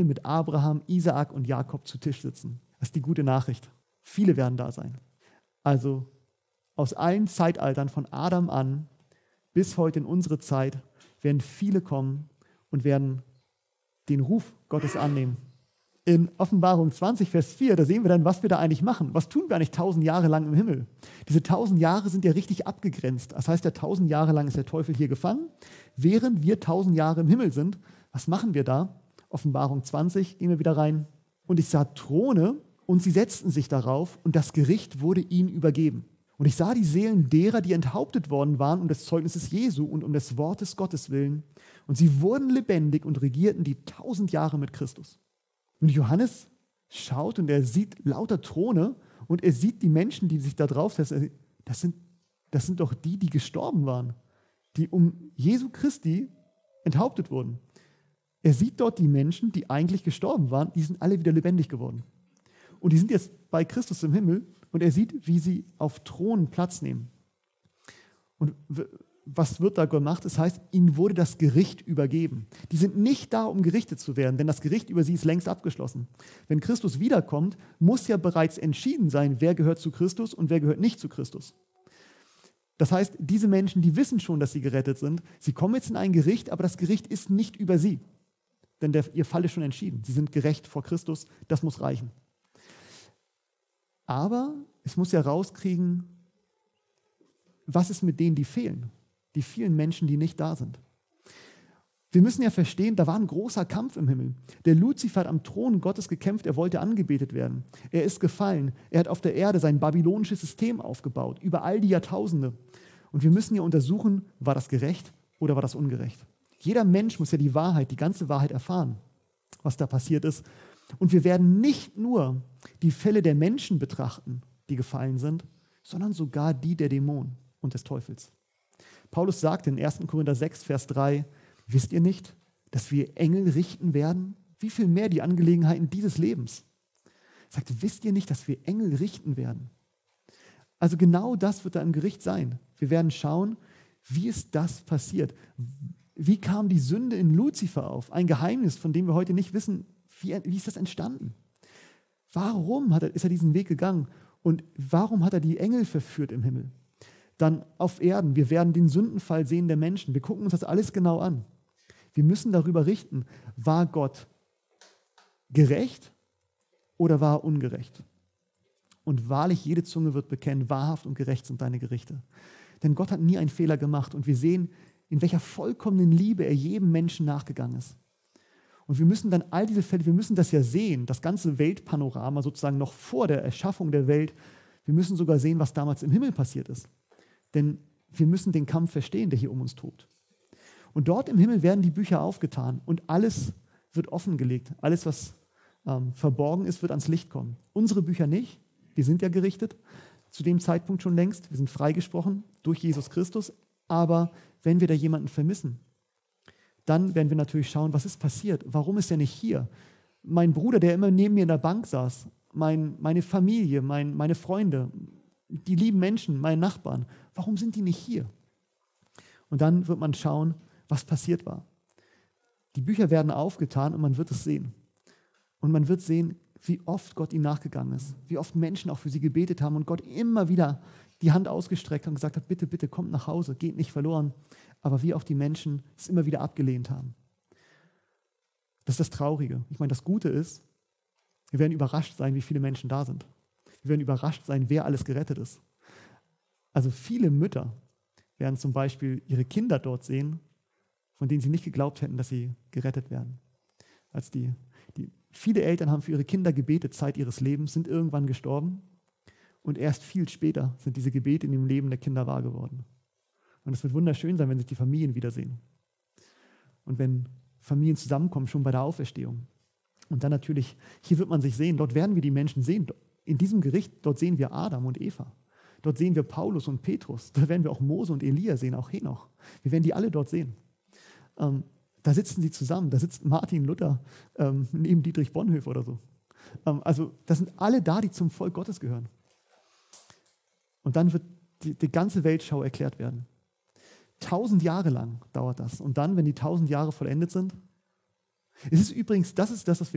mit Abraham, Isaak und Jakob zu Tisch sitzen. Das ist die gute Nachricht. Viele werden da sein. Also aus allen Zeitaltern von Adam an bis heute in unsere Zeit werden viele kommen und werden den Ruf Gottes annehmen. In Offenbarung 20, Vers 4, da sehen wir dann, was wir da eigentlich machen. Was tun wir eigentlich 1000 Jahre lang im Himmel? Diese 1000 Jahre sind ja richtig abgegrenzt. Das heißt, ja 1000 Jahre lang ist der Teufel hier gefangen, während wir 1000 Jahre im Himmel sind. Was machen wir da? Offenbarung 20, gehen wir wieder rein. Und ich sah Throne und sie setzten sich darauf und das Gericht wurde ihnen übergeben. Und ich sah die Seelen derer, die enthauptet worden waren um des Zeugnisses Jesu und um des Wortes Gottes willen. Und sie wurden lebendig und regierten die 1000 Jahre mit Christus. Und Johannes schaut und er sieht lauter Throne und er sieht die Menschen, die sich da draufsetzen. Das sind doch die, die gestorben waren, die um Jesu Christi enthauptet wurden. Er sieht dort die Menschen, die eigentlich gestorben waren, die sind alle wieder lebendig geworden. Und die sind jetzt bei Christus im Himmel und er sieht, wie sie auf Thronen Platz nehmen. Und was wird da gemacht? Das heißt, ihnen wurde das Gericht übergeben. Die sind nicht da, um gerichtet zu werden, denn das Gericht über sie ist längst abgeschlossen. Wenn Christus wiederkommt, muss ja bereits entschieden sein, wer gehört zu Christus und wer gehört nicht zu Christus. Das heißt, diese Menschen, die wissen schon, dass sie gerettet sind, sie kommen jetzt in ein Gericht, aber das Gericht ist nicht über sie. Denn ihr Fall ist schon entschieden. Sie sind gerecht vor Christus, das muss reichen. Aber es muss ja rauskriegen, was ist mit denen, die fehlen? Die vielen Menschen, die nicht da sind. Wir müssen ja verstehen, da war ein großer Kampf im Himmel. Der Luzifer hat am Thron Gottes gekämpft, er wollte angebetet werden. Er ist gefallen. Er hat auf der Erde sein babylonisches System aufgebaut, über all die Jahrtausende. Und wir müssen ja untersuchen, war das gerecht oder war das ungerecht? Jeder Mensch muss ja die Wahrheit, die ganze Wahrheit erfahren, was da passiert ist. Und wir werden nicht nur die Fälle der Menschen betrachten, die gefallen sind, sondern sogar die der Dämonen und des Teufels. Paulus sagt in 1. Korinther 6, Vers 3, wisst ihr nicht, dass wir Engel richten werden? Wie viel mehr die Angelegenheiten dieses Lebens? Er sagt, wisst ihr nicht, dass wir Engel richten werden? Also genau das wird da im Gericht sein. Wir werden schauen, wie ist das passiert? Wie kam die Sünde in Luzifer auf? Ein Geheimnis, von dem wir heute nicht wissen, wie ist das entstanden? Warum ist er diesen Weg gegangen? Und warum hat er die Engel verführt im Himmel? Dann auf Erden, wir werden den Sündenfall sehen der Menschen. Wir gucken uns das alles genau an. Wir müssen darüber richten, war Gott gerecht oder war er ungerecht? Und wahrlich, jede Zunge wird bekennen, wahrhaft und gerecht sind deine Gerichte. Denn Gott hat nie einen Fehler gemacht und wir sehen, in welcher vollkommenen Liebe er jedem Menschen nachgegangen ist. Und wir müssen dann all diese Fälle, wir müssen das ja sehen, das ganze Weltpanorama sozusagen noch vor der Erschaffung der Welt. Wir müssen sogar sehen, was damals im Himmel passiert ist. Denn wir müssen den Kampf verstehen, der hier um uns tobt. Und dort im Himmel werden die Bücher aufgetan und alles wird offengelegt. Alles, was verborgen ist, wird ans Licht kommen. Unsere Bücher nicht. Wir sind ja gerichtet, zu dem Zeitpunkt schon längst. Wir sind freigesprochen durch Jesus Christus. Aber wenn wir da jemanden vermissen, dann werden wir natürlich schauen, was ist passiert? Warum ist er nicht hier? Mein Bruder, der immer neben mir in der Bank saß, meine Familie, meine Freunde, die lieben Menschen, meine Nachbarn, warum sind die nicht hier? Und dann wird man schauen, was passiert war. Die Bücher werden aufgetan und man wird es sehen. Und man wird sehen, wie oft Gott ihnen nachgegangen ist, wie oft Menschen auch für sie gebetet haben und Gott immer wieder die Hand ausgestreckt hat und gesagt hat, bitte, bitte kommt nach Hause, geht nicht verloren. Aber wie auch die Menschen es immer wieder abgelehnt haben. Das ist das Traurige. Ich meine, das Gute ist, wir werden überrascht sein, wie viele Menschen da sind. Wir werden überrascht sein, wer alles gerettet ist. Also viele Mütter werden zum Beispiel ihre Kinder dort sehen, von denen sie nicht geglaubt hätten, dass sie gerettet werden. Viele Eltern haben für ihre Kinder gebetet, Zeit ihres Lebens, sind irgendwann gestorben und erst viel später sind diese Gebete in dem Leben der Kinder wahr geworden. Und es wird wunderschön sein, wenn sich die Familien wiedersehen. Und wenn Familien zusammenkommen, schon bei der Auferstehung. Und dann natürlich, hier wird man sich sehen, dort werden wir die Menschen sehen. In diesem Gericht, dort sehen wir Adam und Eva. Dort sehen wir Paulus und Petrus. Da werden wir auch Mose und Elia sehen, auch Henoch. Wir werden die alle dort sehen. Da sitzen sie zusammen. Da sitzt Martin Luther neben Dietrich Bonhoeffer oder so. Also das sind alle da, die zum Volk Gottes gehören. Und dann wird die ganze Weltschau erklärt werden. 1000 Jahre lang dauert das. Und dann, wenn die 1000 Jahre vollendet sind, es ist übrigens, das ist das, was wir